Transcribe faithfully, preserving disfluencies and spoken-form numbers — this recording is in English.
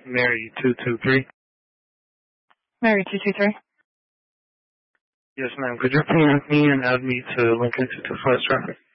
Mary two two three. Mary two two three. Yes, ma'am. Could you ping me and add me to Lincoln two two five traffic?